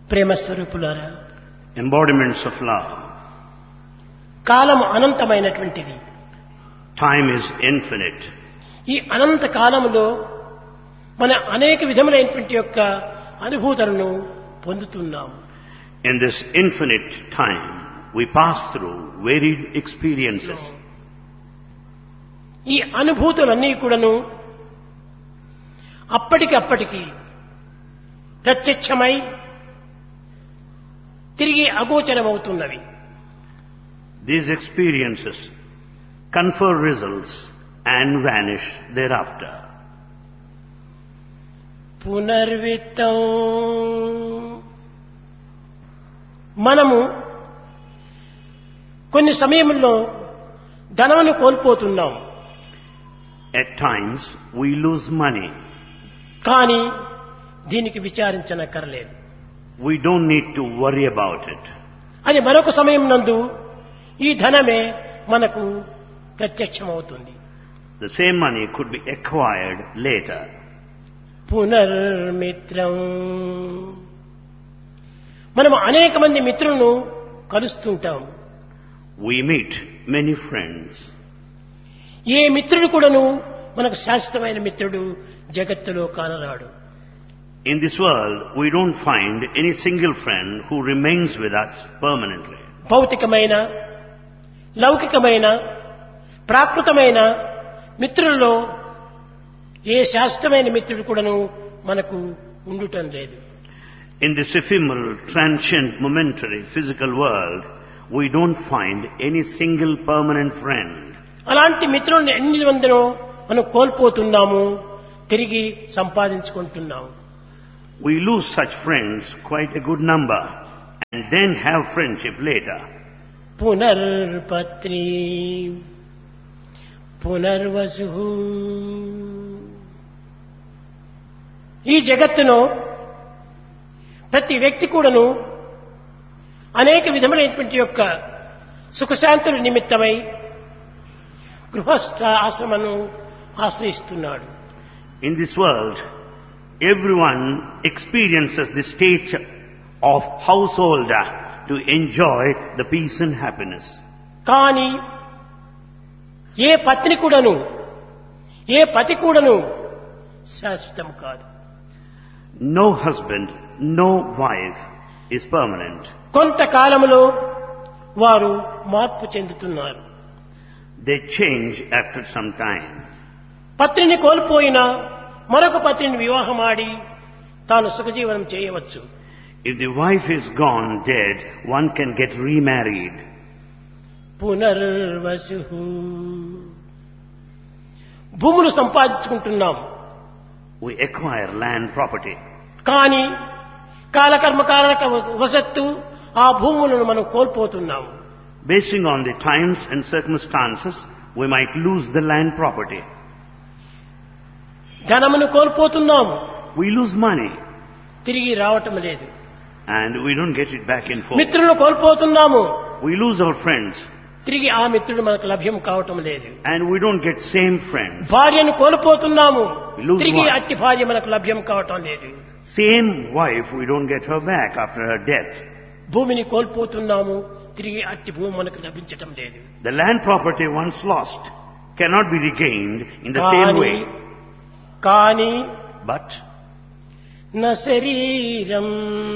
ప్రేమ స్వరూపులారా, embodiments of love. Column అనంతమైనటువంటిది. Time is infinite. ఈ అనంత కాలములో మన అనేక విధములైనటువంటి యొక్క అనుభూతులను పొందుతున్నాం. In this infinite time, we pass through varied experiences. ఈ అనుభూతులన్నీ కూడాను అప్పటికి ప్రత్యక్షమై తిరిగి అగోచరమవుతున్నవి. These experiences confer results and vanish thereafter. పునర్విత్తం. మనము కొన్ని సమయంలో ధనమును కోల్పోతున్నాం. At times, we lose money. కానీ దీనికి విచారించనక్కర్లేదు. We don't need to worry about it. అది మరొక సమయం నందు ఈ ధనమే మనకు ప్రత్యక్షమవుతుంది. The same money could be acquired later. పునర్మిత్రం. మనము అనేక మంది మిత్రులను కలుస్తుంటాం. We meet many friends. ఏ మిత్రుడు కూడాను మనకు శాశ్వతమైన మిత్రుడు జగత్తులో కానరాడు. In this world, we don't find any single friend who remains with us permanently. భౌతికమైన, లౌకికమైన, ప్రాకృతమైన మిత్రులలో ఏ శాశ్వతమైన మిత్రుడు కూడాను మనకు ఉండుటం లేదు. In this ephemeral, transient, momentary, physical world, we don't find any single permanent friend. అలాంటి మిత్రులను ఎన్ని మందినో మనం కోల్పోతున్నాము, తిరిగి సంపాదించుకుంటున్నాము. We lose such friends quite a good number and then have friendship later. పునర్పత్ని Punarvasu. ఈ జగత్తులో ప్రతి వ్యక్తి కూడాను అనేక విధములైనటువంటి యొక్క సుఖశాంతుల నిమిత్తమై గృహస్థ ఆశ్రమను ఆశ్రయిస్తున్నాడు. In this world, everyone experiences the state of householder to enjoy the peace and happiness. కానీ ఏ పత్ని కూడాను, ఏ పతి కూడాను శాశ్వతం కాదు. No husband, no wife is permanent. కొంతకాలంలో వారు మార్పు చెందుతున్నారు. They change after some time. పత్నిని కోల్పోయినా మరొక పత్నిని వివాహమాడి తాను సుఖజీవనం చేయవచ్చు. If the wife is gone dead, one can get remarried. Punarvasu. భూములు సంపాదించుకుంటున్నాం. We acquire land property. కానీ కాలకర్మ కారక వసత్తు ఆ భూములను మనం కోల్పోతున్నాము. Basing on the times and circumstances, we might lose the land property. ధనమును కోల్పోతున్నాము. We lose money తిరిగి రావటం లేదు. and we don't get it back in full. మిత్రులను కోల్పోతున్నాము. We lose our friends తిరిగి ఆ మిత్రుడు మనకు లభ్యం కావటం లేదు. and we don't get same friends. భార్యను కోల్పోతున్నాము. We lose తిరిగి one. అట్టి భార్య మనకు లభ్యం కావటం లేదు. Same wife, we don't get her back after her death. భూమిని కోల్పోతున్నాము. తిరిగి అట్టి భూమి మనకు లభించటం లేదు. The land property once lost cannot be regained in the same way. కానీ But న శరీరం.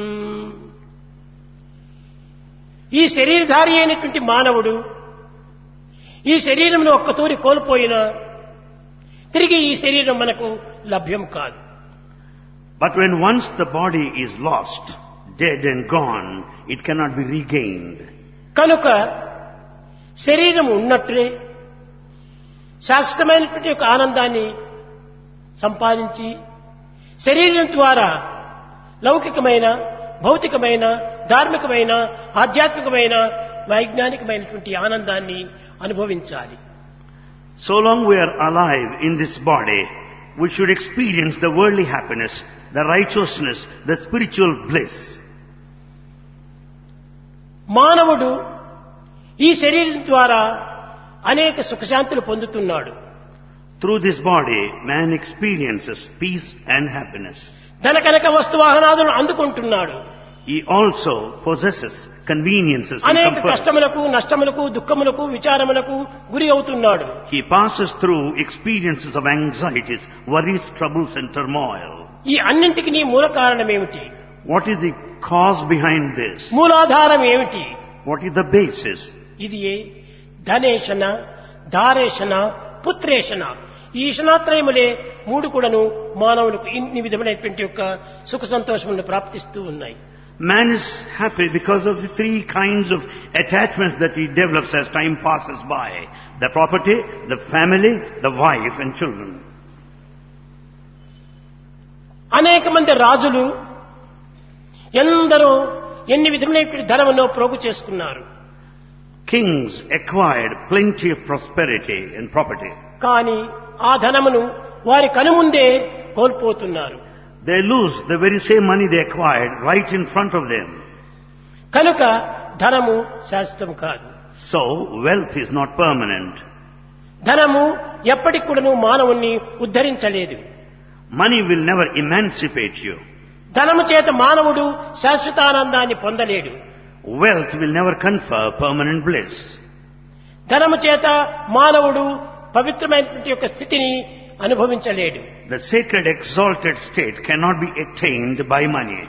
ఈ శరీరధారి అయినటువంటి మానవుడు ఈ శరీరంలో ఒక్కతూరి కోల్పోయినా తిరిగి ఈ శరీరం మనకు లభ్యం కాదు. when once the body is lost, dead and gone, it cannot be regained. కనుక శరీరం ఉన్నట్లే శాశ్వతమైనటువంటి ఒక ఆనందాన్ని సంపాదించి శరీరం ద్వారా లౌకికమైన, భౌతికమైన, ధార్మికమైన, ఆధ్యాత్మికమైన, వైజ్ఞానికమైనటువంటి ఆనందాన్ని అనుభవించాలి. So long we are alive in this body, we should experience the worldly happiness, the righteousness, the spiritual bliss. మానవుడు ఈ శరీరం ద్వారా అనేక సుఖశాంతులు పొందుతున్నాడు. Through this body, man experiences peace and happiness. ధన కనక వస్తువాహనాదులను అందుకుంటున్నాడు. He also possesses conveniences and అనేక comforts. కష్టములకు, నష్టములకు, దుఃఖములకు, విచారములకు గురి అవుతున్నాడు. He passes through experiences of anxieties, worries, troubles and turmoil. ఈ అన్నింటికి మూల కారణం ఏమిటి? What is the cause behind this? మూలాధారం ఏమిటి? What is the basis? ఇది ధనేషణ, ధారేషణ, పుత్రేషణ. ఈ ఈషణాత్రయములే మూడు కూడాను మానవులకు ఇన్ని విధమైనటువంటి యొక్క సుఖ సంతోషములను ప్రాప్తిస్తూ ఉన్నాయి. Man is happy because of the three kinds of attachments that he develops as time passes by. The property, the family, the wife and children. అనేక మంది రాజులు ఎందరో ఎన్ని విధమైనటువంటి ధనమును ప్రోగు చేసుకున్నారు. Kings acquired plenty of prosperity and property. కానీ ఆ ధనమును వారి కనుముందే కోల్పోతున్నారు. They lose the very same money they acquired right in front of them. కనుక ధనము శాశ్వతం కాదు. So wealth is not permanent. ధనము ఎప్పటికి కూడాను మానవుణ్ణి ఉద్ధరించలేదు. Money will never emancipate you. ధనము చేత మానవుడు శాశ్వతానందాన్ని పొందలేడు. Wealth will never confer permanent bliss. ధనము చేత మానవుడు పవిత్రమైనటువంటి యొక్క స్థితిని అనుభవించలేడు. The sacred exalted state cannot be attained by money.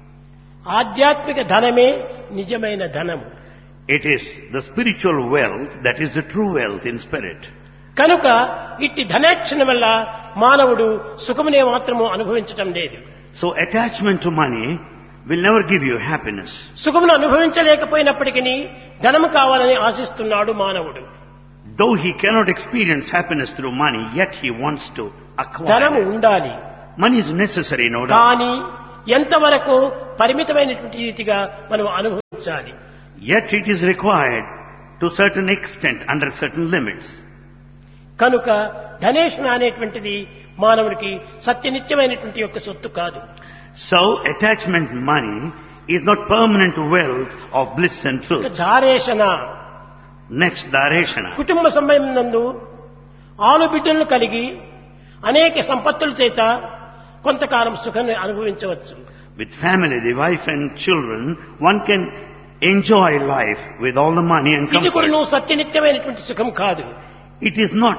ఆధ్యాత్మిక ధనమే నిజమైన ధనము. It is the spiritual wealth that is the true wealth in spirit. కనుక ఇట్టి ధనేక్షణ వల్ల మానవుడు సుఖమునే మాత్రము అనుభవించటం లేదు. So attachment to money will never give you happiness. సుఖమును అనుభవించలేకపోయినప్పటికీ ధనము కావాలని ఆశిస్తున్నాడు మానవుడు. Though he cannot experience happiness through money, yet he wants to ధనము acquire. ఉండాలి. Money is necessary, no doubt. కానీ ఎంతవరకు పరిమితమైనటువంటి రీతిగా మనం అనుభవించాలి. Yet it is required to certain extent, under certain limits. కనుక ధనేషణ అనేటువంటిది మానవుడికి సత్యనిత్యమైనటువంటి యొక్క సొత్తు కాదు. So attachment money is not permanent wealth of bliss and truth. ధారేషణ Next, Dareshana. కుటుంబ సమయం నందు ఆలు బిడ్డలను కలిగి అనేక సంపత్తుల చేత కొంతకాలం సుఖాన్ని అనుభవించవచ్చు. With family, the wife and children, one can enjoy life with all the money and ఇది కూడా comfort. సత్యనిత్యమైనటువంటి సుఖం కాదు. It is not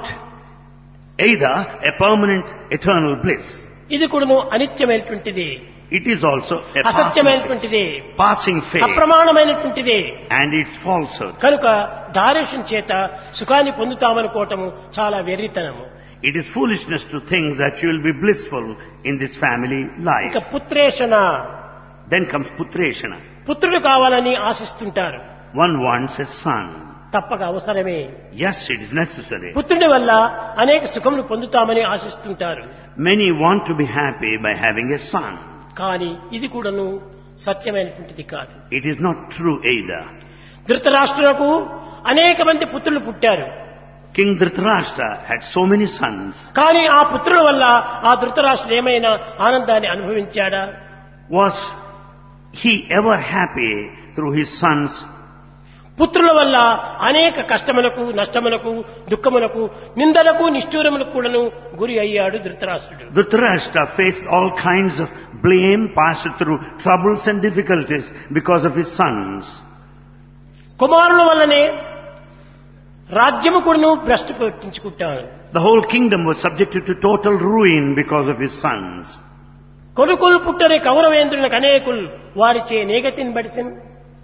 either a permanent eternal bliss. ఇది కూడా అనిత్యమైనటువంటిది, It is also a అసత్యమైనటువంటిది, passing phase, అప్రమాణమైనటువంటిది. and it's falsehood. కనుక ధారేషణ చేత సుఖాన్ని పొందుతామనుకోవటము చాలా వెర్రితనము. It is foolishness to think that you will be blissful in this family ఇక life. పుత్రేషణ, Then comes Putreshana. పుత్రుడు కావాలని ఆశిస్తుంటారు. One wants a son. తప్పక అవసరమే. Yes, it is necessary. పుత్రుడి వల్ల అనేక సుఖములు పొందుతామని ఆశిస్తుంటారు. Many want to be happy by having a son. కానీ ఇది కూడాను సత్యమైనటువంటిది కాదు. It is not true either. ధృతరాష్ట్రులకు అనేక మంది పుత్రులు పుట్టారు. King Dhritarashtra had so many sons. కానీ ఆ పుత్రుల వల్ల ఆ ధృతరాష్ట్రుడు ఏమైనా ఆనందాన్ని అనుభవించాడా? Was he ever happy through his sons? పుత్రుల వల్ల అనేక కష్టములకు, నష్టములకు, దుఃఖములకు, నిందలకు, నిష్ఠూరములకు కూడాను గురి అయ్యాడు ధృతరాష్ట్రుడు. Dhritarashtra faced all kinds of blame, passed through troubles and difficulties because of his sons. కుమారుల వల్లనే రాజ్యము కూడాను భ్రష్టు పట్టించుకుంటాడు. The whole kingdom was subjected to total ruin because of his sons. కొడుకులు పుట్టరే కౌరవేంద్రులకు అనేకులు వారిచే నేగతిని బడిసిన్.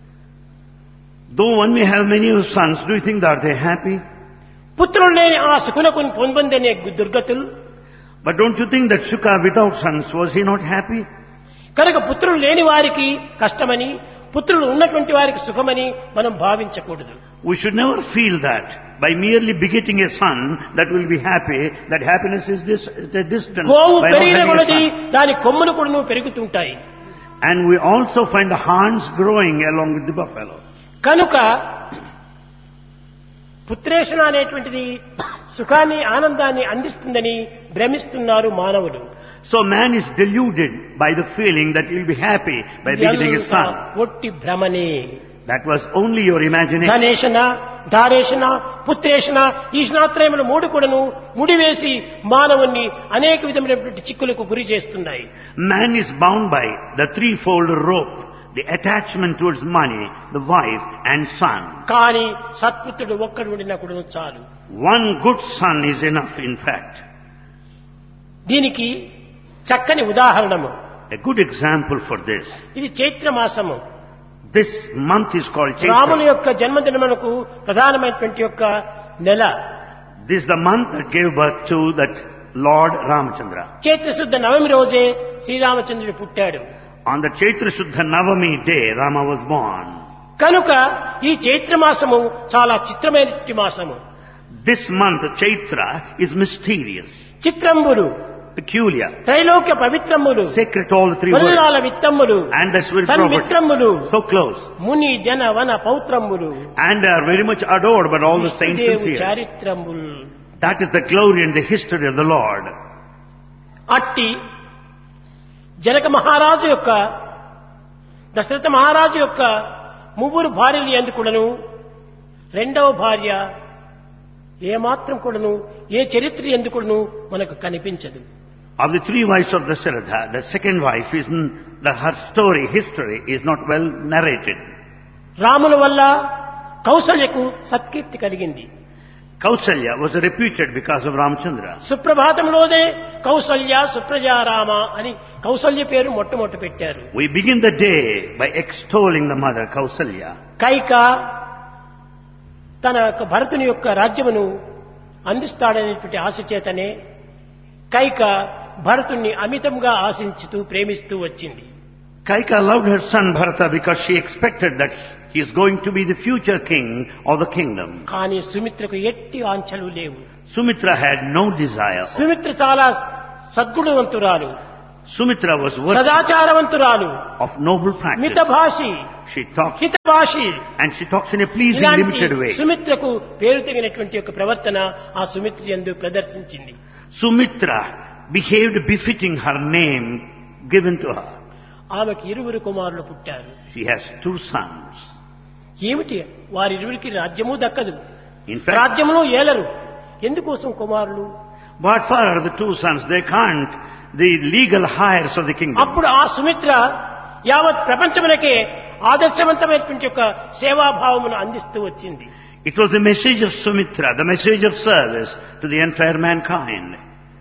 Though one may have many sons, do you think that they are happy? పుత్రులు లేని ఆ సుకునకు పొందనే దుర్గతులు. But don't you think that Shuka without sons, was he not happy? కనుక పుత్రులు లేని వారికి కష్టమని, పుత్రులు ఉన్నటువంటి వారికి సుఖమని మనం భావించకూడదు. We should never feel that by merely begetting a son that will be happy, that happiness is at a distance. గోవు by not పెరిగిన having a కొలది son. దాని కొమ్ములు కూడా పెరుగుతుంటాయి. And we also find the horns growing along with the buffalo. కనుక పుత్రేషణ అనేటువంటిది సుఖాన్ని, ఆనందాన్ని అందిస్తుందని భ్రమిస్తున్నారు మానవులు. So man is deluded by the feeling that he will be happy by begetting a son. ఒట్టి భ్రమనే. That was only your imagination. ధనేషణ, ధారేషణ, పుత్రేషణ, ఈష్ణాత్రయములు మూడు కూడాను ముడివేసి మానవుణ్ణి అనేక విధమైనటువంటి చిక్కులకు గురి చేస్తున్నాయి. Man is bound by the threefold rope the attachment towards money, the wife and son. కానీ సత్పుత్రుడు ఒక్కడు ఉండినా కూడా చాలు. One good son is enough, in fact. దీనికి చక్కని ఉదాహరణము. A good example for this. ఇది చైత్ర మాసము. This month is called రాముని Chaitra. యొక్క జన్మదినమునకు ప్రధానమైనటువంటి యొక్క నెల. This is the month that gave birth to that Lord Ramachandra. Chaitra శుద్ధ నవమి రోజే శ్రీరామచంద్రుడు పుట్టాడు. On the Chaitra Shuddha Navami day, Rama was born. కనుక ఈ చైత్ర మాసము చాలా చిత్రమైనటువంటి మాసము. This month, Chaitra, is mysterious, చిత్రంబులు, peculiar, Trailokya పవిత్రములు, sacred to all the three worlds. వనరాల విత్తములు, And that's very సన్మిత్రములు, proper. So close. ముని జన వన పౌత్రములు, And they are very much adored by all the saints and విష్ణుదేవు seers. చారిత్రములు. That is the glory and the history of the Lord. అట్టి జనక మహారాజు యొక్క దశరథ మహారాజు యొక్క ముగ్గురు భార్యలు ఎందుకుడను రెండవ భార్య ఏమాత్రం కూడాను ఏ చరిత్ర ఎందుకుడను మనకు కనిపించదు. Of the three wives of Dasharatha, the second wife is her story, history is not well narrated. రాముల వల్ల కౌసల్యకు సత్కీర్తి కలిగింది. Kausalya was reputed because of Ramachandra. సుప్రభాతంలోనే Kaushalya Suprajarama అని కౌసల్య పేరు మొట్టమొదట పెట్టారు. We begin the day by extolling the mother, Kausalya. Kaika తన యొక్క భరతుని యొక్క రాజ్యమును అందిస్తాడనేటువంటి ఆశ చేతనే కైక భరతుణ్ణి అమితంగా ఆశించుతూ ప్రేమిస్తూ వచ్చింది. Kaika loved her son Bharata because she expected that he is going to be the future king of the kingdom. కానీ సుమిత్రకు ఎట్టి ఆంఛలు లేవు. Sumitra had no desire. Sumitra చాలా సద్గుణవంతురాలు, Sumitra was worthy సదాచారవంతురాలు, of noble practice. మితభాషి, She talks హితభాషి. and she talks in a pleasing, ఇలాంటి limited way. సుమిత్రకు పేరు తగినటువంటి యొక్క ప్రవర్తన ఆ సుమిత్ర యందు ప్రదర్శించింది. Sumitra behaved befitting her name given to her. ఆమెకు ఇరువురు కుమారులు పుట్టారు. She has two sons. ఏమిటి వారిరువురికి రాజ్యము దక్కదు, In fact, రాజ్యమును ఏలరు. ఎందుకోసం కుమారులు? but for the two sons, they can't the legal heirs of the kingdom. అప్పుడు ఆ సుమిత్ర యావత్ ప్రపంచమునకే ఆదర్శవంతమైనటువంటి యొక్క సేవాభావమును అందిస్తూ వచ్చింది. It was the message of Sumitra, the message of service to the entire mankind.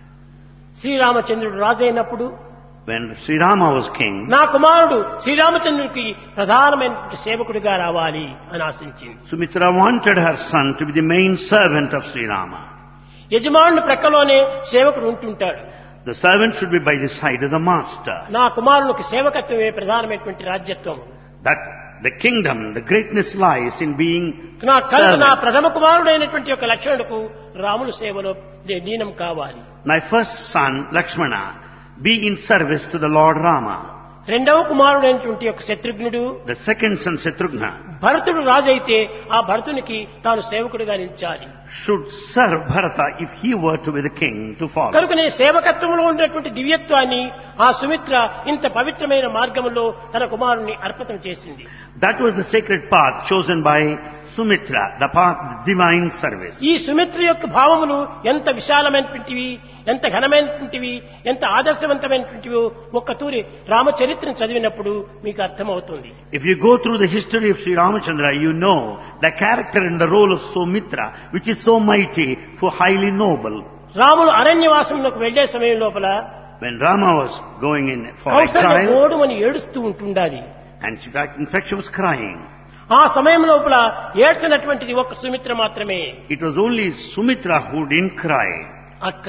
శ్రీరామచంద్రుడు రాజైనప్పుడు When Sri Rama was king, నా కుమారుడు శ్రీరామచంద్రుడికి ప్రధానమైనటువంటి సేవకుడిగా రావాలి అని ఆశించింది. Sumitra wanted her son to be the main servant of Sri Rama. యజమానుని ప్రక్కలోనే సేవకుడు ఉంటుంటాడు. The servant should be by the side of the master. నా కుమారునికి సేవకత్వమే ప్రధానమైనటువంటి రాజ్యత్వం. That the kingdom, the greatness lies in being నా servant. ప్రథమ కుమారుడైనటువంటి యొక్క లక్ష్మణుడుకు రాముని సేవలో లీనం కావాలి. My first son, Lakshmana, be in service to the Lord Rama. రెండవ కుమారుడైనటువంటి యొక్క శత్రుఘ్నుడు, The second son, Shatrugna, భరతుడు రాజైతే ఆ భరతునికి తాను సేవకుడిగా నిలిచాలి. should serve Bharata if he were to be the king to follow. కనుకనే సేవకత్వంలో ఉన్నటువంటి దివ్యత్వాన్ని ఆ సుమిత్ర ఇంత పవిత్రమైన మార్గంలో తన కుమారుని అర్పితం చేసింది. That was the sacred path chosen by Sumitra, the path of divine service. ఈ సుమిత్ర యొక్క భావములు ఎంత విశాలమైనటువంటివి, ఎంత ఘనమైనటువంటివి, ఎంత ఆదర్శవంతమైనటువంటివో ఒక్క తూరి రామచరిత్రను చదివినప్పుడు మీకు అర్థమవుతుంది. If you go through the history of Sri Ramachandra, you know the character and the role of Sumitra, which is so mighty, so highly noble. రాముడు అరణ్యవాసమునకు వెళ్లే సమయం లోపల When Rama was going in for Kaushalya exile, ఓడుమని ఏడుస్తూ ఉంటుండాలి. and in fact she was crying. ఆ సమయం లోపల ఏడ్చినటువంటిది ఒక్క సుమిత్ర మాత్రమే. It was only Sumitra who didn't cry. అక్క,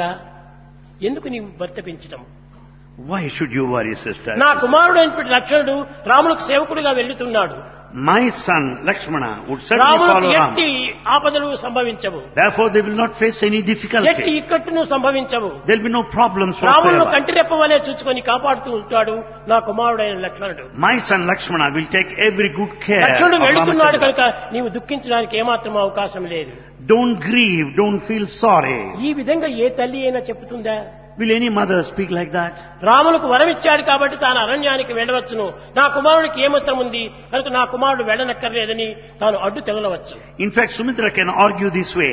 ఎందుకు నీవు భర్త పెంచడం? Why should you worry, sister? నా కుమారుడు అయినటువంటి లక్ష్మణుడు రాములకు సేవకుడిగా వెళ్తున్నాడు. My son Lakshmana would certainly రాములకు follow ఎట్టి Rama. ఆపదలు సంభవించవు, Therefore they will not face any ఎట్టి difficulty. ఇక్కట్టును సంభవించవు. There will be no problems రాములను whatsoever. కంటిరెప్ప వలె చూసుకొని కాపాడుతూ ఉంటాడు నా కుమారుడైన లక్ష్మణుడు. My son Lakshmana will take every good care of లక్ష్మణుడు వెళుతున్నాడు Ramachandra. కనుక నీవు దుఃఖించడానికి ఏమాత్రం అవకాశం లేదు. Don't grieve, don't feel sorry. ఈ విధంగా ఏ తల్లి అయినా చెప్తుందా? Will any mother speak like that? రాములకు వరం ఇచ్చాడు కాబట్టి తాను అరణ్యానికి వెళ్ళవచ్చును, నా కుమారుడికి ఏమాత్రం ఉంది కనుక నా కుమారుడు వెళ్ళనక్కర్లేదని తాను అడ్డు తెగలవచ్చు. In fact, Sumitra can argue this way.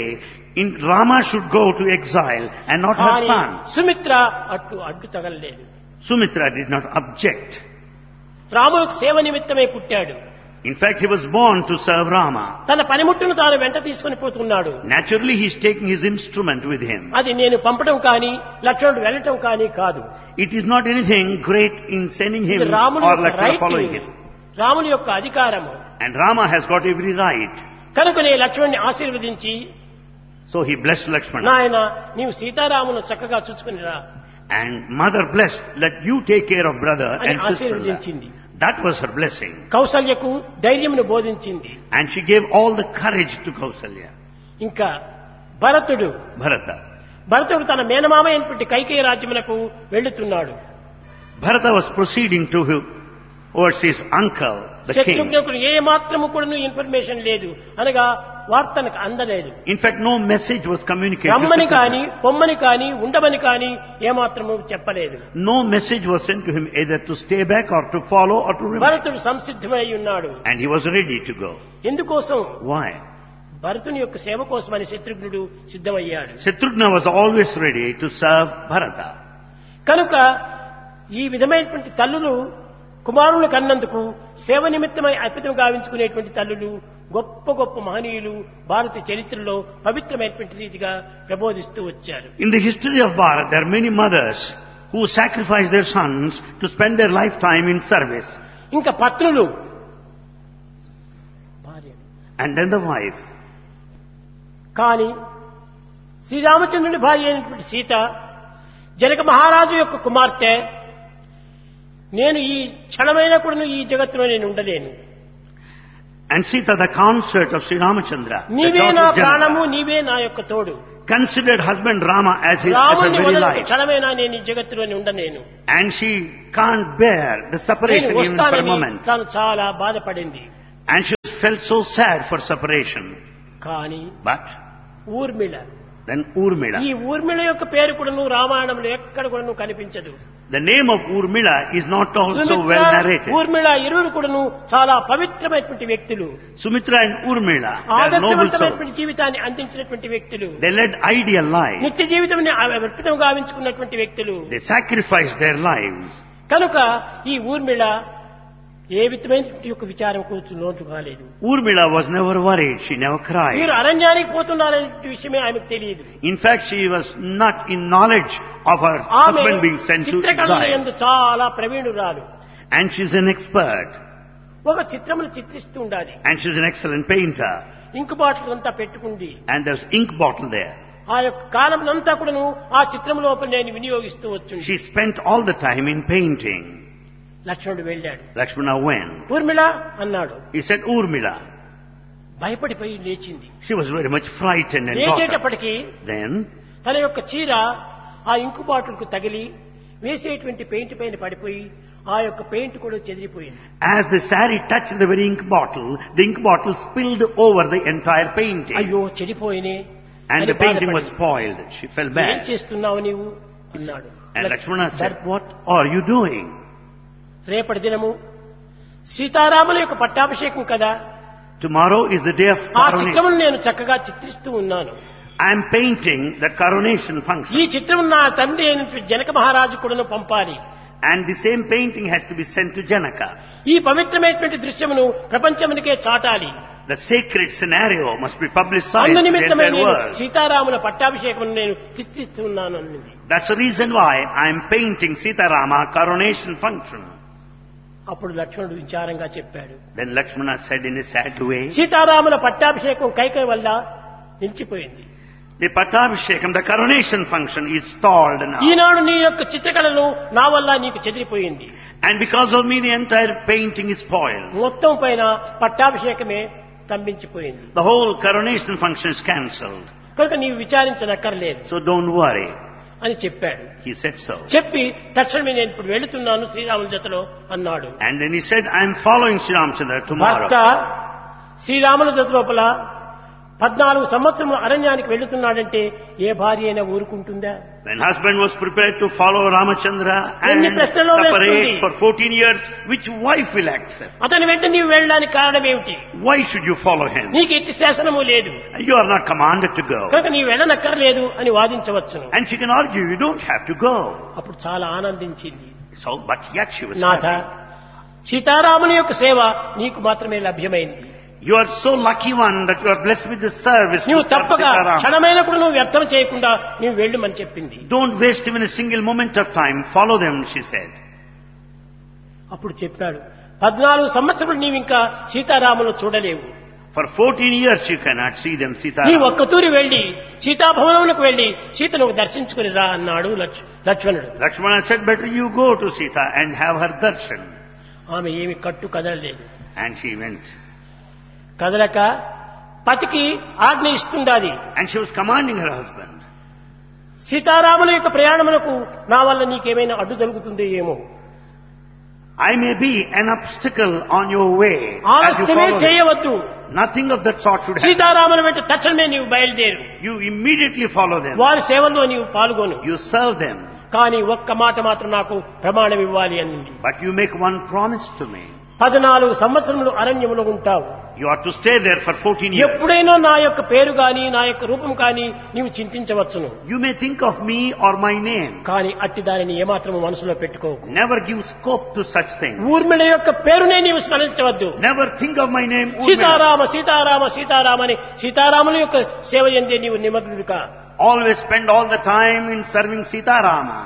Rama should go to exile and not her కానీ son. సుమిత్ర అడ్డు తగలలేదు. Sumitra did not object. రాములకు సేవ నిమిత్తమే పుట్టాడు. In fact, he was born to serve Rama. తన పనిముట్టును తాను వెంట తీసుకుని పోతున్నాడు. Naturally, he is taking his instrument with him. అది నేను పంపడం కానీ లక్ష్మణుడు వెళ్ళటం కానీ కాదు. It is not anything great in sending him ఇది రాముని or యొక్క Lakshmana రైట్, following him. రాముని యొక్క అధికారము. And Rama has got every right. కనుకనే లక్ష్మణుని ఆశీర్వదించి, So he blessed Lakshmana. నాయన నీవు సీతారామును చక్కగా చూసుకునిరా And mother blessed, let you take care of brother అని and sister. ఆశీర్వదించింది. That was her blessing. కౌసల్యకు ధైర్యమును బోధించింది. And she gave all the courage to Kausalya. ఇంకా భరతుడు Bharata తన మేనమామ అయినటువంటి కైకేయ రాజ్యమునకు వెళ్తున్నాడు. was proceeding towards his uncle, the king. శత్రుఘ్నుకు ఏ మాత్రము కూడా ఇన్ఫర్మేషన్ లేదు, అనగా వార్తనకు అందలేదు. In fact, no message was communicated. రమ్మని to కాని Shatrugna. పొమ్మని కాని ఉండమని కాని ఏమాత్రము చెప్పలేదు. No message was sent to him either to stay back or to follow or to remain. భరతుడు సంసిద్ధమై ఉన్నాడు. And he was ready to go. ఎందుకోసం? Why? భరతుని యొక్క సేవ కోసమని శత్రుఘ్నుడు సిద్ధమయ్యాడు. Shatrugna was always ready to serve Bharata. కనుక ఈ విధమైనటువంటి తల్లులు కుమారులు కన్నందుకు సేవ నిమిత్తమై అర్పితం గావించుకునేటువంటి తల్లులు గొప్ప గొప్ప మహనీయులు భారత చరిత్రలో పవిత్రమైనటువంటి రీతిగా ప్రబోధిస్తూ వచ్చారు. In the history of Bharat, there are many mothers who sacrifice their sons to spend their lifetime in service. ఇంకా పత్నులు, భార్య. And then the wife. కానీ శ్రీరామచంద్రుని భార్య అయినటువంటి సీత జనక మహారాజు యొక్క కుమార్తె, నేను ఈ క్షణమైన కూడా ఈ జగత్తులో నేను ఉండలేను, And Sita, the consort of Sri Ramachandra, the నీవే daughter నా of Janaka, ప్రాణము, నీవే నా యొక్క తోడు, considered husband Rama as her రాముని very వదలకు life. క్షణమైనా నేను ఈ జగత్తులోని ఉండలేను, And she can't bear the నేను separation even for a వస్తానని moment. తాను చాలా బాధపడింది. And she felt so sad for separation. కానీ But ఊర్మిళ, then Urmila. ఈ ఊర్మిళ యొక్క పేరు కూడాను రామాయణంలో ఎక్కడ కూడాను కనిపించదు. The name of Urmila is not also Sumitra, well narrated. Urmila ఇరువురు కూడాను చాలా పవిత్రమైనటువంటి వ్యక్తులు, Sumitra and Urmila, they are noble souls. ఆదర్శవంతమైనటువంటి జీవితాన్ని అందించినటువంటి వ్యక్తులు, They led ideal lives. నిత్య జీవితం అర్పితం గావించుకున్నటువంటి వ్యక్తులు. They sacrificed their lives. కనుక ఈ ఊర్మిళ ఏ విధమైనటువంటి యొక్క విచారం కూర్చుని లోటు కాలేదు. Urmila was never worried. She never మీరు cried. అరణ్యానికి పోతున్నారనే విషయమే ఆమెకు తెలియదు. In fact, she was not in knowledge of her ఆమె husband being sent to చిత్రకళ exile. యందు చాలా ప్రవీణురాలు. And she's an expert. ఒక చిత్రమును చిత్రిస్తూ ఉండాలి. And she's an excellent painter. Ink bottle అంతా పెట్టుకుంది. And there's ink bottle there. ఆ యొక్క కాలమునంతా కూడాను ఆ చిత్రం లోపల నేను వినియోగిస్తూ వచ్చింది. She spent all the time in painting. లక్ష్మణుడు వెళ్ళాడు. Lakshmana went. ఊర్మిళ అన్నాడు. He said, Urmila. భయపడిపోయి లేచింది. She was very much frightened and got up. లేచేటప్పటికి Then తన యొక్క చీర ఆ ఇంకు బాటిల్ కు తగిలి వేసేటువంటి పెయింట్ పైన పడిపోయి ఆ యొక్క పెయింట్ కూడా చెదిరిపోయింది. as the sari touched the very ink bottle spilled over the entire painting. అయ్యో చెడిపోయినే And అని the painting was బాధపడింది. spoiled. She felt ఏం bad. చేస్తున్నావు నీవు అన్నాడు. And Lakshmana said, what are you doing? రేపటి దినము సీతారాముల యొక్క పట్టాభిషేకం కదా, Tomorrow is the day of ఆ coronation. చిత్రమును నేను చక్కగా చిత్రిస్తూ ఉన్నాను. I am painting the coronation function. ఈ చిత్రం నా తండ్రి అయినటువంటి జనక మహారాజు కూడా పంపాలి. And the same painting has to be sent to Janaka. ఈ పవిత్రమైనటువంటి దృశ్యమును ప్రపంచమునికే చాటాలి. The sacred scenario must be publicized అందు to the నిమిత్తమే entire నేను world. సీతారాముల పట్టాభిషేకం నేను చిత్రిస్తున్నాను అన్నది. That's the reason why I am painting Sitarama coronation function. అప్పుడు లక్ష్మణుడు విచారంగా చెప్పాడు. Then Lakshmana said in a sad way, సీతారాముల పట్టాభిషేకం కైకేయి వల్ల నిలిచిపోయింది. the Pattabhishekam, the coronation function is stalled now. ఈనాడు నీ యొక్క చిత్రకళను నా వల్ల నీకు చెదిరిపోయింది. And because of me the entire painting is spoiled. మొత్తం పైన పట్టాభిషేకమే స్తంభించిపోయింది. The whole coronation function is cancelled. కనుక నీవు విచారించనక్కర్లేదు So don't worry. అని చెప్పాడు. He said so. చెప్పి తక్షణమే నేను ఇప్పుడు వెళుతున్నాను శ్రీరాముల జతలో అన్నాడు. And then he said, I am following Sri Ramchandra tomorrow. భర్త శ్రీరాముల జత లోపల 14 సంవత్సరములు అరణ్యానికి వెళుతున్నాడంటే ఏ భార్య అయినా ఊరుకుంటుందా? When husband was prepared to follow Ramachandra ఎన్ని and ప్రశ్నలు separate వేస్తుంది? for 14 years, which wife will accept? అతని వెంట నీవు వెళ్ళడానికి కారణం ఏమిటి? Why should you follow him? నీకు ఎట్టి శాసనము లేదు You are not commanded to go. కనుక నీవు వెళ్ళనక్కర్లేదు అని వాదించవచ్చును. And she can argue, you don't have to go. అప్పుడు చాలా ఆనందించింది. So, but yet she was Nath happy. సీతారాముని యొక్క సేవ నీకు మాత్రమే లభ్యమైంది. You are so lucky one that you are blessed with the service. నువ్వు to serve తప్పక Sitaram. క్షణమైన కూడా నువ్వు వ్యర్థం చేయకుండా నువ్వు వెళ్ళమని చెప్పింది. Don't waste even a single moment of time. Follow them, she said. అప్పుడు చెప్పాడు, 14 సంవత్సరాలు నీవు ఇంకా సీతారాములు చూడలేవు. For 14 years you cannot see them, నీ Sitaram. ఒక్కతూరి వెళ్లి సీతాభవనములకు వెళ్లి సీతను దర్శించుకుని రా అన్నాడు లక్ష్మణుడు. Lakshmana said, better you go to Sita and have her darshan. ఆమె ఏమి కట్టు కదలలేదు. And she went. కదలక పతికి ఆజ్ఞ ఇస్తుండాది. And she was commanding her husband. సీతారాముల యొక్క ప్రయాణములకు నా వల్ల నీకేమైనా అడ్డు జరుగుతుందో ఏమో. I may be an obstacle on your way. As you ఆలస్యమే follow me. చేయవద్దు. Nothing of that sort should happen. సీతారాముల వెంట తక్షణమే నీవు బయలుదేరు. You immediately follow them. వారి సేవల్లో నీవు పాల్గొను. You serve them. కానీ ఒక్క మాట మాత్రం నాకు ప్రమాణం ఇవ్వాలి అనింది. But you make one promise to me. 14 సంవత్సరములు అరణ్యములో ఉంటావు. You are to stay there for 14 years. ఎప్పుడైనా నా యొక్క పేరు గాని నా యొక్క రూపం కానీ నీవు చింతించవచ్చును. You may think of me or my name. కానీ అట్టి దానిని ఏమాత్రము మనసులో పెట్టుకోకు. Never give scope to such things. Urmila యొక్క పేరునే నీవు స్మరించవద్దు. Never think of my name. Urmila. Sitarama Sitarama Sitarama అని సీతారాముల యొక్క సేవ యందే నీవు నిమగ్నుడిగా. Always spend all the time in serving Sitarama.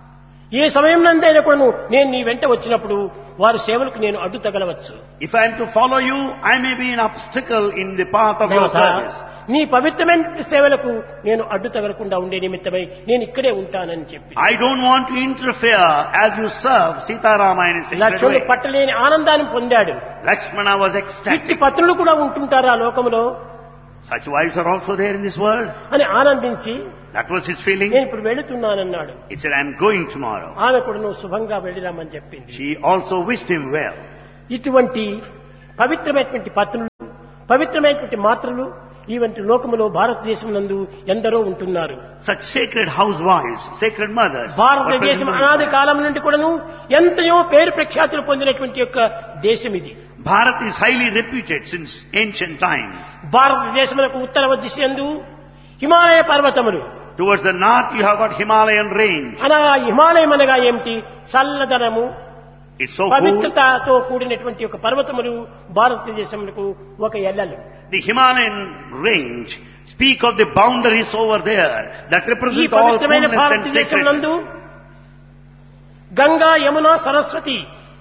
ఏ సమయం నందైనా కూడా నేను నీ వెంట వచ్చినప్పుడు వారి సేవలకు నేను అడ్డు తగలవచ్చు. If I am to follow you, I may be an obstacle in the path of your service. నీ పవిత్రమైన సేవలకు నేను అడ్డు తగలకుండా ఉండే నిమిత్తమై నేను ఇక్కడే ఉంటానని చెప్పి I don't want to interfere as you serve Sitarama in a sacred లక్ష్మణుడు way. పట్టలేని ఆనందాన్ని పొందాడు. Lakshmana was ఇట్టి ecstatic. పత్రులు కూడా ఉంటుంటారు ఆ లోకంలో Such wives are also there in this world. అని ఆనందించి That was his feeling. నేను ఇప్పుడు వెళుతున్నానన్నాడు. He said, I am going tomorrow. ఆమె కూడా నువ్వు శుభంగా వెళ్ళిరామని చెప్పింది. She also wished him well. ఇటువంటి పవిత్రమైనటువంటి పత్రులు పవిత్రమైనటువంటి మాత్రలు ఇవంటి లోకములో భారతదేశం నందు ఎందరో ఉంటున్నారు. Such sacred housewives, sacred mothers. భారతదేశం అనాది కాలం నుండి కూడాను ఎంతయో పేరు ప్రఖ్యాతులు పొందినటువంటి యొక్క దేశం ఇది. Bharat is highly reputed since ancient times. భారతదేశములకు ఉత్తర దిశయందు హిమాలయ పర్వతములు. Towards the north you have got Himalayan range. అనగా హిమాలయం అనగా ఏమిటి? చల్లదనము It's so cool. పవిత్రతతో కూడినటువంటి ఒక పర్వతములు భారతదేశములకు ఒక ఎల్లలు. The Himalayan range speak of the boundaries over there that ఈ represent all పవిత్రమైన coolness and భారతదేశం నందు sacredness. గంగా యమున సరస్వతి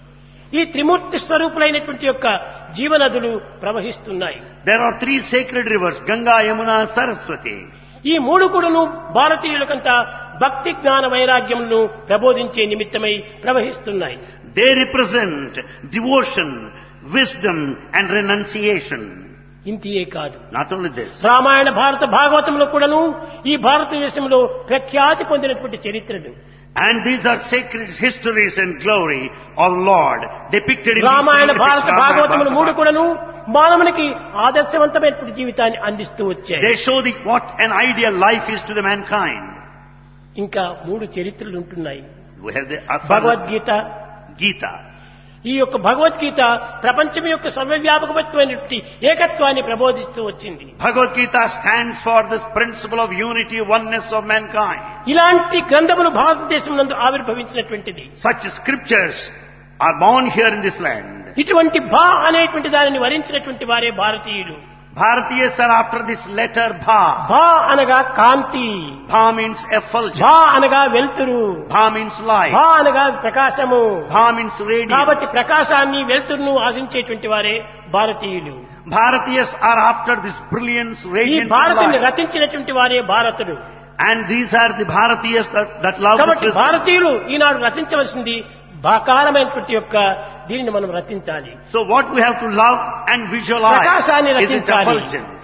ఈ త్రిమూర్తి స్వరూపులైనటువంటి యొక్క జీవనదులు ప్రవహిస్తున్నాయి. There are 3 sacred rivers, Ganga, Yamuna, Saraswati. ఈ మూడు కూడాను భారతీయులకంతా భక్తి జ్ఞాన వైరాగ్యములను ప్రబోధించే నిమిత్తమై ప్రవహిస్తున్నాయి. They represent devotion, wisdom and renunciation. ఇంతియే కాదు, Not only this. రామాయణ భారత భాగవతంలో కూడాను ఈ భారతదేశంలో ప్రఖ్యాతి పొందినటువంటి చరిత్రలు. And these are sacred histories and glory of Lord depicted in Ramayana these భారత three భాగవతములు మూడు epics. కూడాను మానవునికి ఆదర్శవంతమైనటువంటి జీవితాన్ని అందిస్తూ వచ్చాయి. They show what an ideal life is to the mankind. ఇంకా 3 చరిత్రలు ఉంటున్నాయి. We have the Bhagavad Gita. Gita. ఈ యొక్క భగవద్గీత ప్రపంచం యొక్క సర్వవ్యాపకమైనటువంటి ఏకత్వాన్ని ప్రబోధిస్తూ వచ్చింది. Bhagavad Gita stands for this principle of unity, oneness of mankind. ఇలాంటి గ్రంథములు భారతదేశం నందు ఆవిర్భవించినటువంటిది. Such scriptures are born here in this land. ఇటువంటి భా అనేటువంటి దానిని వరించినటువంటి వారే భారతీయులు. Bharatiyas are after this letter Bha. భా అనగా కాంతి, Bha means effulgence. భా అనగా వెలుతురు, Bha means light. భా అనగా ప్రకాశము. Bha means కాబట్టి radiance. ప్రకాశాన్ని వెలుతురును ఆశించేటువంటి వారే భారతీయులు. Bharatiyas are after this brilliance, ఈ radiance and భారతిని light. రచించినటువంటి వారే భారతుడు. And these are the Bharatiyas that love కాబట్టి this. భారతీయులు ఈనాడు రచించవలసింది భాకారమైనటువంటి యొక్క దీనిని మనం రచించాలి. So what we have to love and visualize ప్రకాశాన్ని is its రచించాలి. effulgence.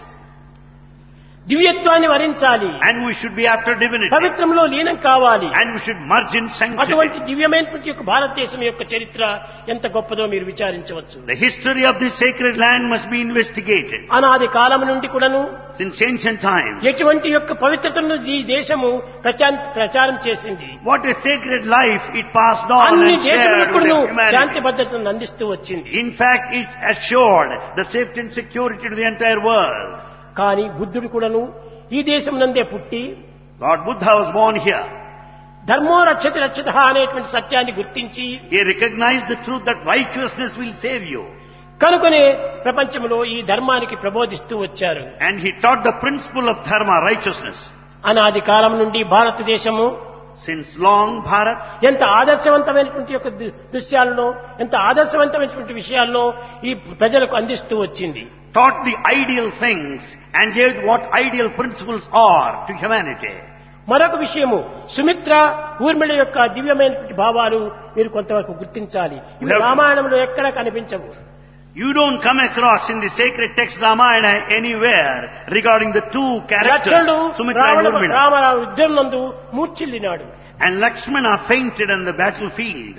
దివ్యత్వాన్ని వరించాలి. And we should be after divinity. పవిత్రంలో లీనం కావాలి. And we should merge in అటువంటి sanctity. దివ్యమైనటువంటి యొక్క భారతదేశం యొక్క చరిత్ర ఎంత గొప్పదో మీరు విచారించవచ్చు. The history of this sacred land must be investigated. అనాది కాలం నుండి కూడాను Since ancient times, ఎటువంటి యొక్క పవిత్రతను ఈ దేశము ప్రచారం చేసింది. what a sacred life it passed on అన్ని and shared దేశములకు with the Shanti humanity. భద్రతను అందిస్తూ వచ్చింది. In fact, it assured the safety and security to the entire world. కానీ బుద్ధుడు కూడాను ఈ దేశం నందే పుట్టి Lord Buddha was born here. ధర్మో రక్షతి రక్షిత అనేటువంటి సత్యాన్ని గుర్తించి He recognized the truth that righteousness will save you. కనుకనే ప్రపంచంలో ఈ ధర్మానికి ప్రబోధిస్తూ వచ్చారు. And he taught the principle of dharma, righteousness. అనాది కాలం నుండి భారతదేశము Since long, Bharat ఎంత ఆదర్శవంతమైనటువంటి యొక్క దృశ్యాలను, ఎంత ఆదర్శవంతమైనటువంటి విషయాలను ఈ ప్రజలకు అందిస్తూ వచ్చింది. taught the ideal things and gave what ideal principles are to humanity. మరొక విషయము, సుమిత్ర ఊర్మిళ యొక్క దివ్యమైనటువంటి భావాలు మీరు కొంతవరకు గుర్తించాలి. ఇవి రామాయణంలో ఎక్కడా కనిపించవు. You don't come across in the sacred text Ramayana anywhere regarding the two characters, లక్ష్మణుడు Sumitra and Urmila. రామరావు యుద్ధం నందు మూర్ఛిల్లినాడు. And Lakshmana fainted on the battlefield.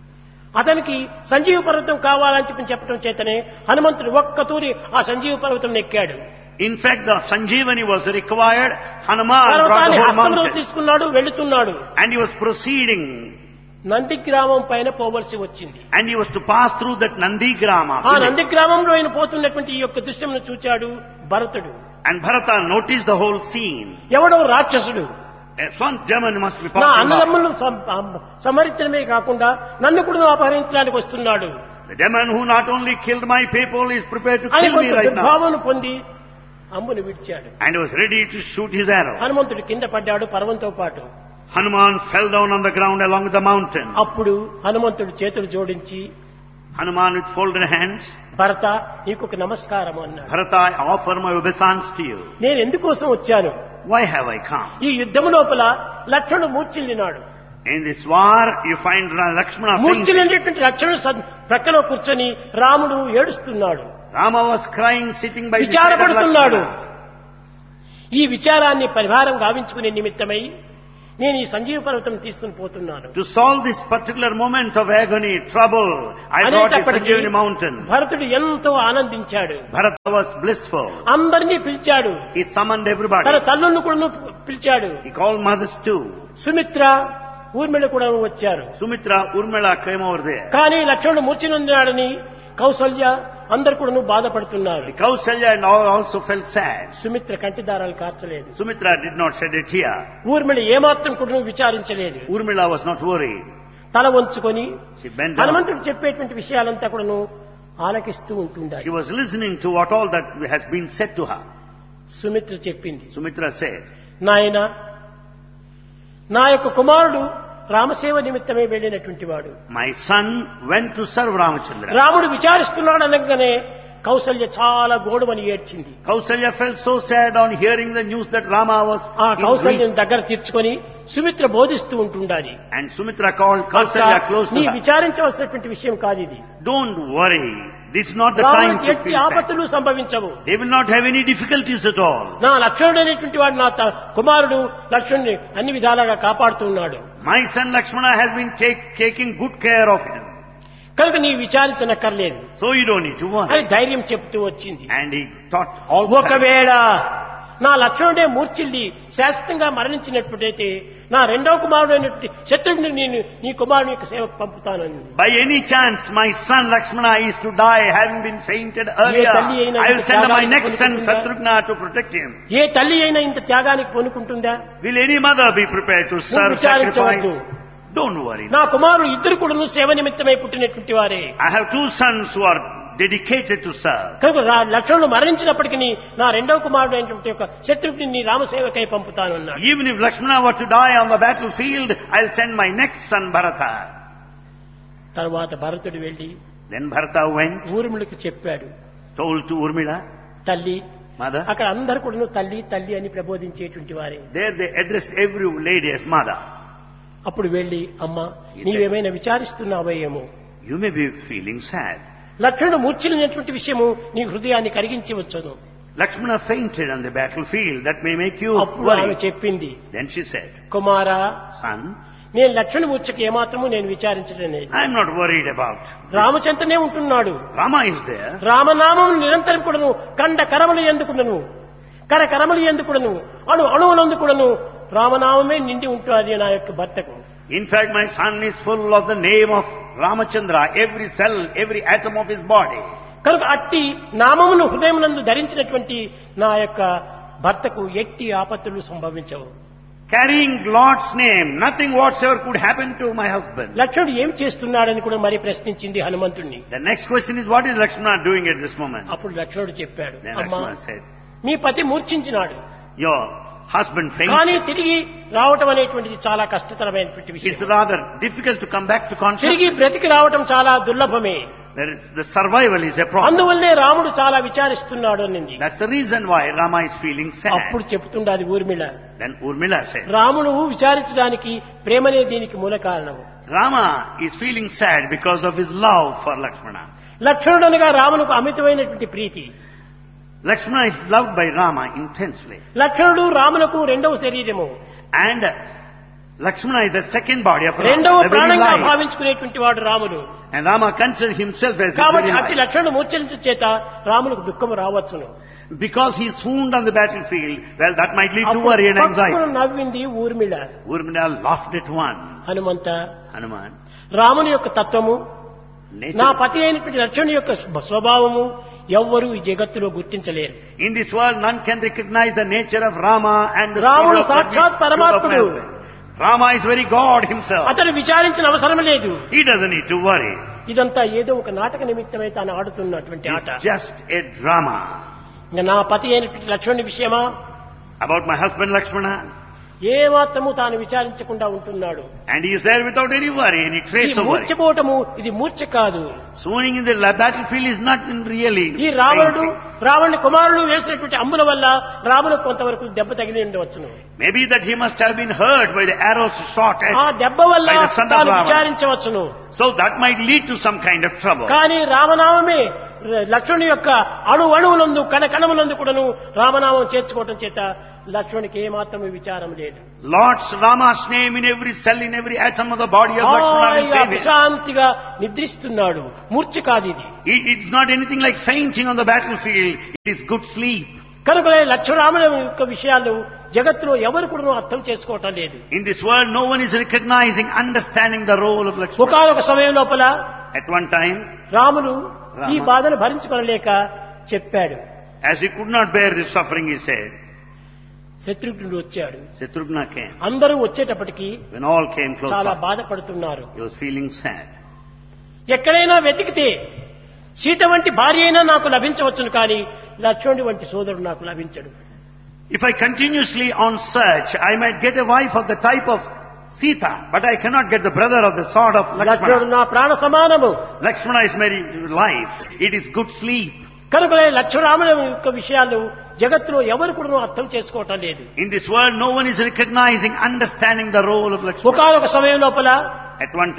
అతనికి సంజీవ పర్వతం కావాలని చెప్పడం చేతనే హనుమంతుడు ఒక్క తూరి ఆ సంజీవ పర్వతం ఎక్కాడు. In fact, the Sanjeevani was required. Hanuman brought పర్వతాన్ని the whole హస్తంలో mountain. తీసుకున్నాడు, వెళుతున్నాడు. And he was proceeding. Nandi గ్రామం పైన పోవలసి వచ్చింది. And he was to pass through that Nandi Grama. ఆ నంది గ్రామంలో ఆయన పోతున్నటువంటి ఈ యొక్క దృశ్యంను చూచాడు భరతుడు. And Bharata noticed the whole scene. ఎవడో రాక్షసుడు Some German must be నా possible. అన్నదమ్ములను సంహరించడమే కాకుండా నన్ను కూడా అపహరించడానికి వస్తున్నాడు The demon who not only killed my people is prepared to అని kill me right now. భావన పొంది అమ్మును విడిచాడు. And he was ready to shoot his arrow. హనుమంతుడు కింద పడ్డాడు పర్వంతో పాటు. Hanuman fell down on the ground along with the mountain. అప్పుడు హనుమంతుడు చేతులు జోడించి Hanuman with folded hands, భరత నీకు ఒక నమస్కారం అన్నాడు. Bharata, I offer my obeisance to you. నేను ఎందుకోసం వచ్చాను? Why have I come? ఈ యుద్ధము లోపల లక్ష్మణుడు మూర్ఛిల్లినాడు. In this war, you find Lakshmana fainting. మూర్ఛిల్లినటువంటి లక్ష్మణుడు ప్రక్కలో కూర్చొని రాముడు ఏడుస్తున్నాడు, Rama was crying sitting by the side of విచారపడుతున్నాడు. Lakshmana. ఈ విచారాన్ని పరిహారం గావించుకునే నిమిత్తమై నేను ఈ సంజీవ పర్వతం తీసుకుని పోతున్నాను. To solve this particular moment of agony, trouble, I brought the Sanjeevani mountain. భరతుడు ఎంతో ఆనందించాడు. Bharata was blissful. అందరినీ పిలిచాడు. He summoned everybody. తన తల్లులను కూడా పిలిచాడు. He called mothers too. Sumitra Urmila కూడా వచ్చారు. Sumitra, Urmila came over there. కానీ లక్ష్మణుడు మూర్ఛిల్లినాడని కౌసల్య అందరు కూడా బాధపడుతున్నారు. Kausalya and all also felt sad. Sumitra కంటిదారాలు కార్చలేదు. Sumitra did not shed a tear. Urmila ఏమాత్రం కూడా విచారించలేదు. Urmila was not worried. తల వంచుకొని She bent down. హనుమంతుడు చెప్పేటువంటి విషయాలంతా కూడాను ఆలకిస్తూ ఉంటుండాలి. She was listening to what all that has been said to her. Sumitra చెప్పింది, Sumitra said, నాయన నా యొక్క కుమారుడు రామసేవ నిమిత్తమే వెళ్ళినటువంటి వాడు. my son went to serve Ramachandra. రాముడు విచారిస్తున్నాడు అనగానే కౌసల్య చాలా గోడుమని ఏడ్చింది. Kausalya felt so sad on hearing the news that Rama was ఆ in కౌసల్యం grief. దగ్గర తీర్చుకొని సుమిత్ర బోధిస్తూ ఉంటుండాలి. And Sumitra called Kausalya close నీ to her. విచారించవలసినటువంటి విషయం కాదు ఇది. Don't worry. This is not the time రాముడికి to ఎట్టి feel sad. ఆపత్తులు సంభవించవు. They will not have any difficulties at all. నా లక్ష్మణుడు అనేటువంటి వాడు నా కుమారుడు లక్ష్మణుని అన్ని విధాలుగా కాపాడుతున్నాడు. My son Lakshmana has been taking good care of him. కనుక నీ విచారించనక్కర్లేదు So you don't need to అని worry. ధైర్యం చెప్తూ వచ్చింది. And he taught all the time. ఒకవేళ నా లక్ష్మణుడే మూర్ఛిల్లి శాశ్వతంగా మరణించినప్పుడైతే నా రెండవ కుమారుడైనటువంటి శత్రుడిని నేను నీ కుమారుని యొక్క సేవకు పంపుతానని. By any chance my son Lakshmana is to die having been fainted earlier, తల్లి అయినా I will send my త్యాగానికి next son పూనుకుంటుందా? Shatrugna to protect him. ఏ తల్లి అయినా ఇంత త్యాగానికి పూనుకుంటుందా? Will any mother be prepared to serve, విచారించవద్దు. sacrifice? Don't worry. నా కుమారుడు ఇద్దరు కూడాను సేవ నిమిత్తమై పుట్టినటువంటి వారే. I have two sons who are dedicated to serve. కనుక లక్ష్మణుడు మరణించినప్పటికీ నా రెండవ కుమారుడు అయినటువంటి యొక్క శత్రుడిని నీ రామసేవకై పంపుతానన్నాడు. Even if Lakshmana were to die on the battlefield, I'll send my next son Bharata. తర్వాత భరతుడు వెళ్లి Then Bharata went, ఊర్మిళకు చెప్పాడు, told to Urmila, తల్లి mother. అక్కడ అందరు కూడా తల్లి తల్లి అని ప్రబోధించేటువంటి వారే. There they addressed every lady as mother. అప్పుడు వెళ్లి అమ్మా నీవేమైనా విచారిస్తున్నావేమో, You may be feeling sad. లక్ష్మణుడు మూర్ఛిల్లినటువంటి విషయము నీ హృదయాన్ని కరిగించవచ్చును. Lakshmana fainted on the battlefield. That may make you అప్పుడు ఆమె worry. చెప్పింది, Then she said, కుమారా son, నేను లక్ష్మణుడి మూర్ఛకి ఏమాత్రము నేను విచారించడం లేదు. I'm not worried about. రామచంద్రనే ఉంటున్నాడు. Rama is there. రామనామం నిరంతరం కూడాను కండ కరములు ఎందుకును కరకరములు ఎందుకును అణు అణువులందుకును రామనామమే నిండి ఉంటుంది నా యొక్క భర్తకు. In fact, my son is full of the name of Ramachandra, every cell, every atom of his body. కనుక అట్టి నామమును హృదయమునందు ధరించినటువంటి నా యొక్క భర్తకు ఎట్టి ఆపత్తులు సంభవించవు. Carrying Lord's name, nothing whatsoever could happen to my husband. లక్ష్మణుడు ఏం చేస్తున్నాడని కూడా మరి ప్రశ్నించింది హనుమంతుణ్ణి. The next question is, what is Lakshmana doing at this moment? అప్పుడు లక్ష్మణుడు చెప్పాడు, Then అమ్మా Lakshmana said, మీ పతి మూర్ఛించినాడు, your husband కానీ fainted. తిరిగి రావటం అనేటువంటిది చాలా కష్టతరమైనటువంటి It's విషయం. rather difficult to come back to తిరిగి consciousness. బ్రతికి రావటం చాలా దుర్లభమే. The survival is a problem. అందువల్లే రాముడు చాలా విచారిస్తున్నాడు అనింది. That's the reason why Rama is feeling sad. అప్పుడు చెప్తుండాది ఊర్మిళ, Then Urmila said, రాముడు విచారించడానికి ప్రేమనే దీనికి మూల కారణం. Rama is feeling sad because of his love for Lakshmana. లక్ష్మణుడు అనగా రామునకు అమితమైనటువంటి ప్రీతి. Lakshmana is loved by Rama intensely. లక్ష్మణుడు రామునకు రెండవ శరీరము, And Lakshmana is the second body of Rama, రెండవ the very ప్రాణంగా life. భావించుకునేటువంటి వాడు రాముడు. And Rama considered himself as his కాబట్టి very అట్టి life. లక్ష్మణుడు మూర్ఛించు చేత రామునకు దుఃఖము రావచ్చును. Because he swooned on the battlefield, well, that might lead to worry and పక్కన anxiety. నవ్వింది Urmila. Urmila laughed at one. Hanumantha, Hanuman, రాముని యొక్క తత్వము, నా nature. పతి అయినటువంటి లక్ష్మణుని యొక్క స్వభావము ఎవ్వరూ ఈ జగత్తులో గుర్తించలేరు. In this world, none can recognize the nature of Rama and the రాముడు spirit of సాక్షాత్ the పరమాత్ముడు. Rama is very God himself. అతను విచారించిన అవసరం లేదు. He doesn't need to worry. ఇదంతా ఏదో ఒక నాటక నిమిత్తమై తాను ఆడుతున్నటువంటి ఆట. It's just a drama. ఇంకా నా పతి అయినటువంటి లక్ష్మణుని విషయమా About my husband Lakshmana. ఏ మాత్రము తాను విచారించకుండా ఉంటున్నాడు. And he is there without any worry, any ఈ trace of worry. మూర్ఛపోవటము ఇది మూర్ఛ కాదు. Swooning in the battlefield is not really ఈ రావణుడు fainting. రావణుని కుమారుడు వేసినటువంటి అమ్ముల వల్ల రాములకు కొంతవరకు దెబ్బ తగిలి ఉండవచ్చును. Maybe that he must have been hurt by the arrows shot ఆ at. దెబ్బ వల్ల by the son of తాను Ravana. విచారించవచ్చును. So that might lead to some kind of trouble. కానీ రామనామమే లక్ష్మణుని యొక్క అణువునందు కణకణములందు కూడాను రామనామం చేర్చుకోవటం చేత లక్ష్మణునికి ఏమాత్రము విచారం లేదు. Lord's Rama's name in every cell, in every atom of the body of Lakshmana will హాయిగా save him. విశ్రాంతిగా నిద్రిస్తున్నాడు. మూర్ఛ కాదు ఇది. It's not anything like fainting on the battlefield. It is good sleep. కనుక లక్ష్మణరాముల యొక్క విషయాలు జగత్తులో ఎవరు కూడా అర్థం చేసుకోవటం లేదు. In this world, no one is recognizing, understanding the role of Lakshmana. ఒకనొక సమయం లోపల At one time, రాముడు రామ. ఈ బాధను భరించుకోలేక చెప్పాడు. as he could not bear this suffering, he said, శత్రుఘ్నుడు వచ్చాడు. Shatrughna came. అందరూ వచ్చేటప్పటికి When all came close చాలా by, బాధపడుతున్నారు. he was feeling sad. ఎక్కడైనా వెతికితే సీత వంటి భార్య అయినా నాకు లభించవచ్చును, కానీ లక్ష్మణుడి వంటి సోదరుడు నాకు లభించడు. If I continuously on search, I might get a wife of the type of Sita, but I cannot get the brother of the sort of లక్ష్మణుడు Lakshmana. నా ప్రాణ సమానము. Lakshmana is my life. It is good sleep. కనుక లక్ష్మణరాముల యొక్క విషయాలు జగత్తులో ఎవరు కూడా అర్థం చేసుకోవటం లేదు. In this world, no one is recognizing, understanding the role of Lakshmana. ఒకనొక సమయం లోపల At one